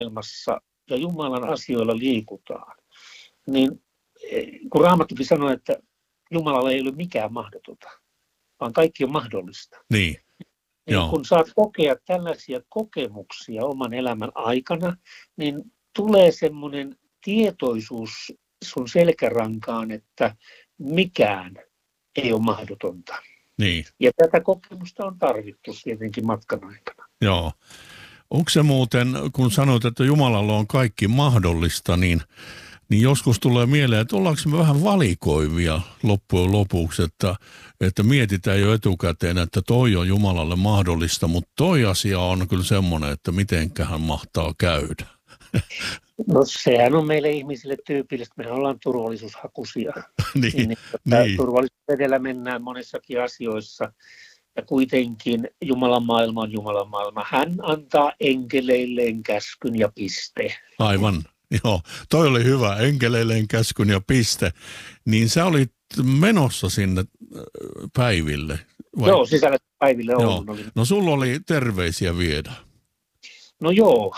maailmassa ja Jumalan asioilla liikutaan, niin kun Raamattukin sanoo, että Jumalalla ei ole mikään mahdotonta, vaan kaikki on mahdollista. Niin. Niin kun saat kokea tällaisia kokemuksia oman elämän aikana, niin tulee semmoinen tietoisuus sun selkärankaan, että mikään ei ole mahdotonta. Niin. Ja tätä kokemusta on tarvittu tietenkin matkan aikana. Joo. Onko se muuten, kun sanoit, että Jumalalla on kaikki mahdollista, niin joskus tulee mieleen, että ollaanko me vähän valikoivia loppujen lopuksi, että mietitään jo etukäteen, että toi on Jumalalle mahdollista, mutta toi asia on kyllä semmoinen, että mitenköhän mahtaa käydä. No sehän on meille ihmisille tyypillistä. Me ollaan turvallisuushakuisia. niin. Turvallisuus edellä mennään monissakin asioissa. Ja kuitenkin Jumalan maailma on Jumalan maailma. Hän antaa enkeleilleen käskyn ja piste. Aivan. Joo, toi oli hyvä. Enkeleilleen käskyn ja piste. Niin sä olit menossa sinne päiville. Vai? Joo, sisällä päiville ollut. No sulla oli terveisiä viedä. No joo.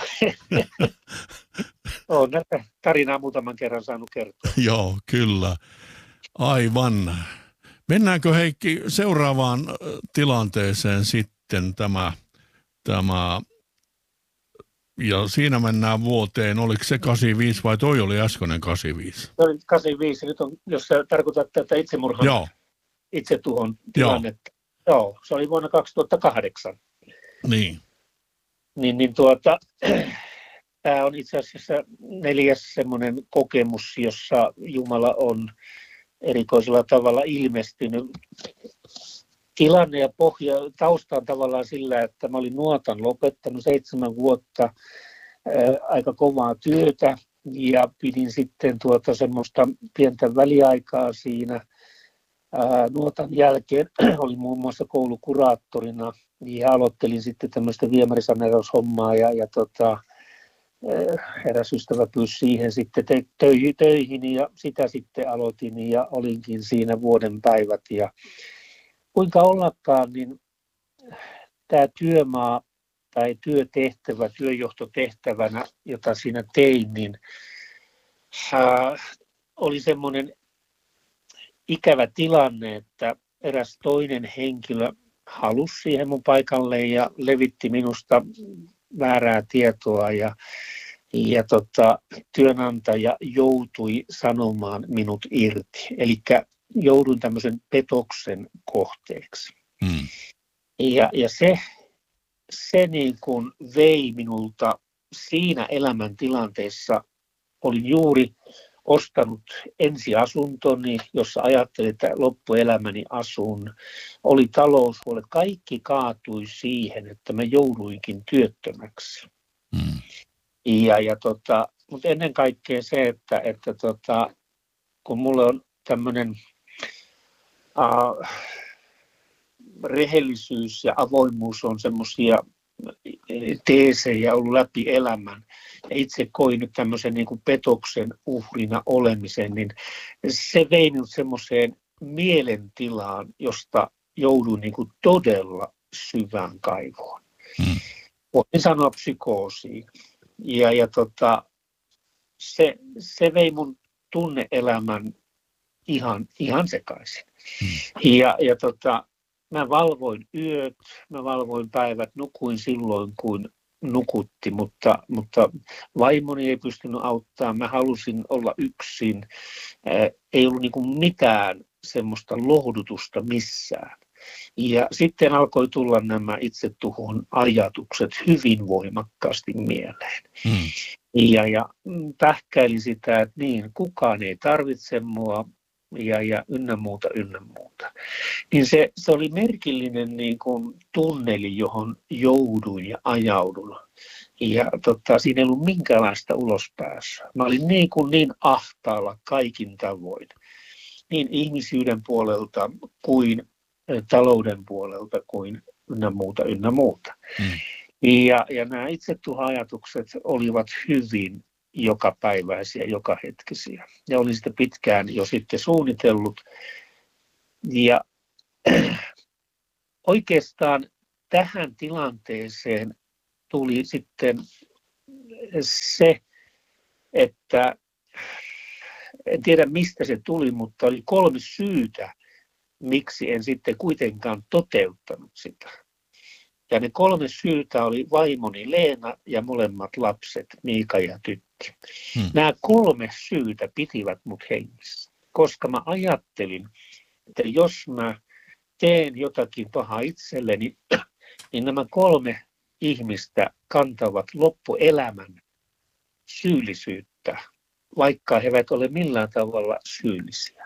Olen näitä tarinaa muutaman kerran saanut kertoa. Joo, kyllä. Aivan. Mennäänkö Heikki seuraavaan tilanteeseen sitten tämä ja siinä mennään vuoteen, oliko se 85 vai toi oli äskeinen 85? Se oli 85, nyt on, jos sä tarkoitat tätä itsemurhan, itsetuhon tilannetta. Joo, se oli vuonna 2008. Niin. Tämä on itse asiassa 4. semmoinen kokemus, jossa Jumala on erikoisella tavalla ilmestynyt. Tilanne ja tausta on tavallaan sillä, että mä olin nuotan lopettanut 7 vuotta aika kovaa työtä ja pidin sitten semmoista pientä väliaikaa siinä. Nuotan jälkeen olin muun muassa koulukuraattorina ja aloittelin sitten tämmöistä viemärisaneeraushommaa ja eräs ystävä pyysi siihen sitten töihin ja sitä sitten aloitin ja olinkin siinä vuoden päivät ja kuinka ollakaan, niin tämä työmaa tai työtehtävä, työjohtotehtävänä, jota siinä tein, niin oli semmoinen ikävä tilanne, että eräs toinen henkilö halusi siihen mun paikalle ja levitti minusta väärää tietoa ja työnantaja joutui sanomaan minut irti. Eli jouduin tämmöisen petoksen kohteeksi. Ja se niin kuin vei minulta siinä elämäntilanteessa, olin juuri ostanut ensiasuntoni, jossa ajattelin, että loppuelämäni asun. Oli taloushuolet, kaikki kaatui siihen, että mä jouduinkin työttömäksi. Mutta ennen kaikkea se, että kun mulle on tämmöinen rehellisyys ja avoimuus on semmoisia teesejä ollut läpi elämän. Ja itse koin nyt tämmöisen niin kuin petoksen uhrina olemisen, niin se vei minut semmoiseen mielentilaan, josta jouduin niin kuin todella syvään kaivoon. Voin sanoa psykoosiin. Se vei mun tunne-elämän ihan sekaisin. Mä valvoin yöt, mä valvoin päivät, nukuin silloin kun nukutti, mutta vaimoni ei pystynyt auttamaan, mä halusin olla yksin, ei ollut niin kuin mitään semmoista lohdutusta missään. Ja sitten alkoi tulla nämä itsetuhon ajatukset hyvin voimakkaasti mieleen. Ja pähkäilin sitä, että niin, kukaan ei tarvitse mua ja ynnä muuta. Niin se oli merkillinen niin kuin tunneli, johon jouduin ja ajaudun. Ja siinä ei ollut minkäänlaista ulospääsyä. Mä olin niin ahtaalla kaikin tavoin. Niin ihmisyyden puolelta kuin talouden puolelta kuin ynnä muuta. Ja nämä itsetuhoajatukset olivat hyvin jokapäiväisiä, jokahetkisiä. Ja olin sitä pitkään jo sitten suunnitellut. Ja oikeastaan tähän tilanteeseen tuli sitten se, että en tiedä mistä se tuli, mutta oli 3 syytä, miksi en sitten kuitenkaan toteuttanut sitä. Ja ne 3 syytä oli vaimoni Leena ja molemmat lapset, Miika ja Tytti. Nämä 3 syytä pitivät mut hengissä, koska mä ajattelin, että jos mä teen jotakin pahaa itselleni, niin nämä 3 ihmistä kantavat loppuelämän syyllisyyttä, vaikka he eivät ole millään tavalla syyllisiä.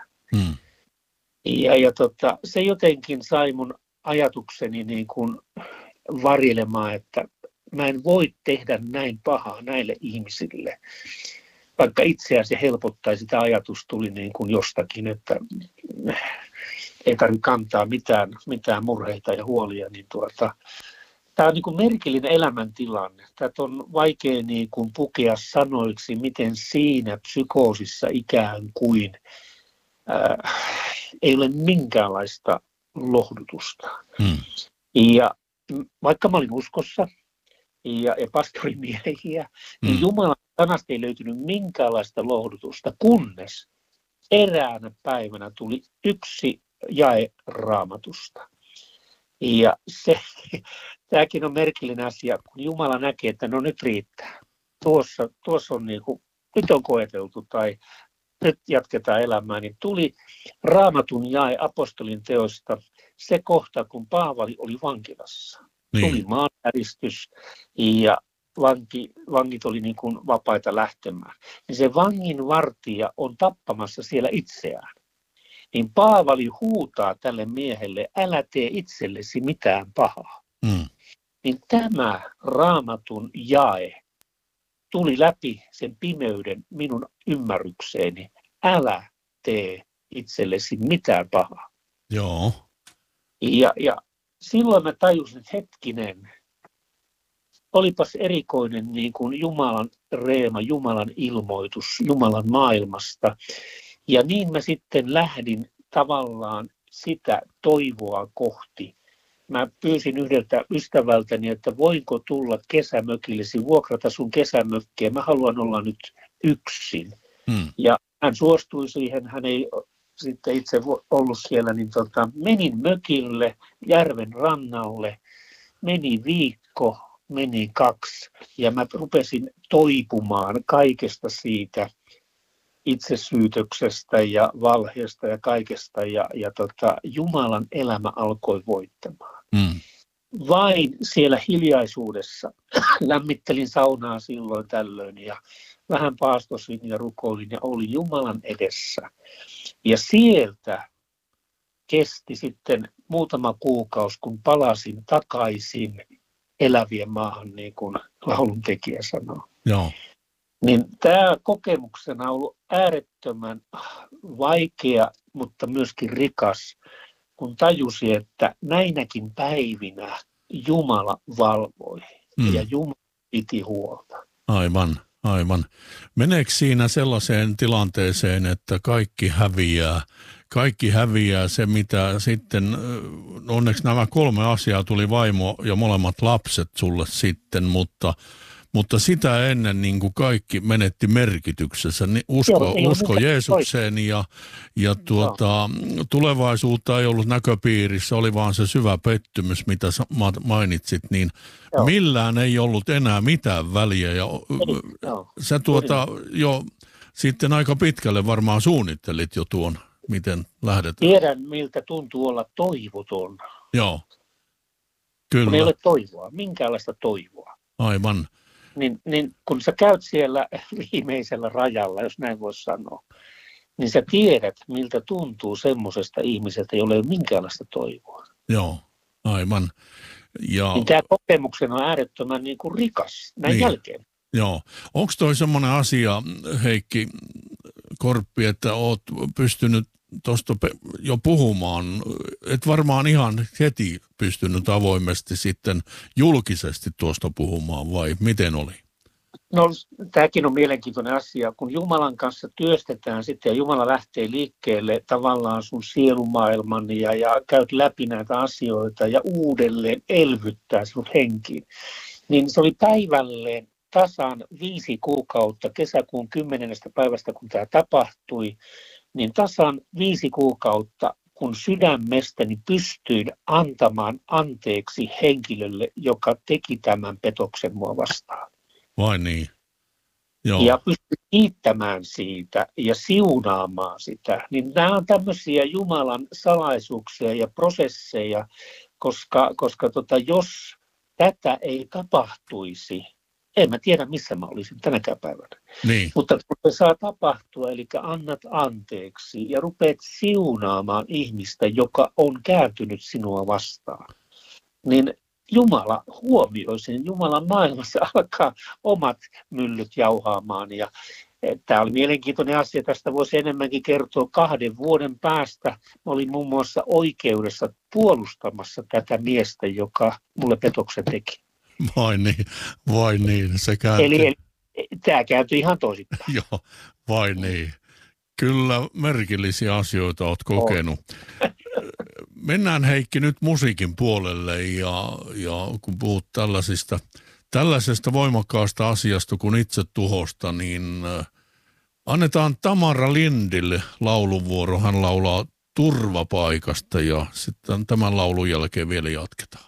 Se jotenkin sai mun ajatukseni niin kuin varjelemaan, että mä en voi tehdä näin pahaa näille ihmisille, vaikka itseään se helpottaisi, tämä ajatus tuli niin kuin jostakin, että ei tarvitse kantaa mitään murheita ja huolia, niin tämä on niin kuin merkillinen elämäntilanne. Tätä on vaikea niin kuin pukea sanoiksi, miten siinä psykoosissa ikään kuin ei ole minkäänlaista lohdutusta. Ja vaikka mä olin uskossa ja pastorimiehiä, niin Jumalan sanasta ei löytynyt minkäänlaista lohdutusta, kunnes eräänä päivänä tuli yksi jae Raamatusta. Ja tämäkin on merkillinen asia, kun Jumala näkee, että no nyt riittää. Tuossa on nyt on koeteltu tai nyt jatketaan elämää, niin tuli Raamatun jae apostolin teosta se kohta, kun Paavali oli vankilassa. Niin. Tuli maanjäristys ja vangit oli niin kuin vapaita lähtemään. Niin se vanginvartija on tappamassa siellä itseään. Niin Paavali huutaa tälle miehelle, älä tee itsellesi mitään pahaa. Niin tämä Raamatun jae tuli läpi sen pimeyden minun ymmärrykseeni. Älä tee itsellesi mitään pahaa. Joo. Ja silloin mä tajusin, että hetkinen, olipas erikoinen niin kuin Jumalan reema, Jumalan ilmoitus Jumalan maailmasta. Ja niin mä sitten lähdin tavallaan sitä toivoa kohti. Mä pyysin yhdeltä ystävältäni, että voinko tulla kesämökillesi, vuokrata sun kesämökkiä. Mä haluan olla nyt yksin. Ja hän suostui siihen, hän ei sitten itse ollut siellä, niin menin mökille, järven rannalle, meni viikko, meni 2 ja mä rupesin toipumaan kaikesta siitä itsesyytöksestä ja valheesta ja kaikesta ja Jumalan elämä alkoi voittamaan. Vain siellä hiljaisuudessa lämmittelin saunaa silloin tällöin ja vähän paastosin ja rukoilin ja olin Jumalan edessä. Ja sieltä kesti sitten muutama kuukausi, kun palasin takaisin elävien maahan, niin kuin lauluntekijä sanoo. Joo. Niin tämä kokemuksena on ollut äärettömän vaikea, mutta myöskin rikas, kun tajusi, että näinäkin päivinä Jumala valvoi ja Jumala piti huolta. Aivan. Meneekö siinä sellaiseen tilanteeseen, että kaikki häviää se, mitä sitten, onneksi nämä 3 asiaa tuli vaimo ja molemmat lapset sulle sitten, mutta sitä ennen niin kuin kaikki menetti merkityksessä. Usko Jeesukseen ja tulevaisuutta ei ollut näköpiirissä, oli vaan se syvä pettymys, mitä mainitsit, niin millään ei ollut enää mitään väliä. Ja sä jo sitten aika pitkälle varmaan suunnittelit jo tuon, miten lähdetään. Tiedän, miltä tuntuu olla toivoton. Joo, kyllä. Kun ei ole toivoa, minkäänlaista toivoa. Aivan. Niin kun sä käyt siellä viimeisellä rajalla, jos näin voisi sanoa, niin sä tiedät, miltä tuntuu semmoisesta ihmiseltä, jolla ei ole minkäänlaista toivoa. Joo, aivan. Ja niin tämä kokemuksena on äärettömän niin kuin rikas näin jälkeen. Joo. Onko toi semmoinen asia, Heikki Korppi, että oot pystynyt tuosta jo puhumaan, et varmaan ihan heti pystynyt avoimesti sitten julkisesti tuosta puhumaan, vai miten oli? No tämäkin on mielenkiintoinen asia, kun Jumalan kanssa työstetään sitten ja Jumala lähtee liikkeelle tavallaan sun sielumaailman ja käyt läpi näitä asioita ja uudelleen elvyttää sinut henkiin. Niin se oli päivälleen tasan 5 kuukautta kesäkuun 10. päivästä, kun tämä tapahtui, niin tasan 5 kuukautta, kun sydämestäni pystyin antamaan anteeksi henkilölle, joka teki tämän petoksen mua vastaan. Vai niin? Joo. Ja pystyin kiittämään siitä ja siunaamaan sitä. Niin nämä on tämmöisiä Jumalan salaisuuksia ja prosesseja, koska jos tätä ei tapahtuisi, en mä tiedä missä mä olisin tänäkään päivänä. Niin. Mutta kun se saa tapahtua, eli annat anteeksi ja rupeat siunaamaan ihmistä, joka on kääntynyt sinua vastaan, niin Jumala huomioi sen. Jumalan maailmassa alkaa omat myllyt jauhaamaan. Ja tämä oli mielenkiintoinen asia. Tästä voisi enemmänkin kertoa 2 vuoden päästä. Mä olin muun muassa oikeudessa puolustamassa tätä miestä, joka mulle petoksen teki. Vai niin, se kääntyi. Eli tämä kääntyi ihan toisinpäin. Joo, vai niin. Kyllä merkillisiä asioita olet kokenut. Mennään Heikki nyt musiikin puolelle ja kun puhut tällaisesta voimakkaasta asiasta kuin itsetuhosta, niin annetaan Tamara Lindille lauluvuoro. Hän laulaa Turvapaikasta ja sitten tämän laulun jälkeen vielä jatketaan.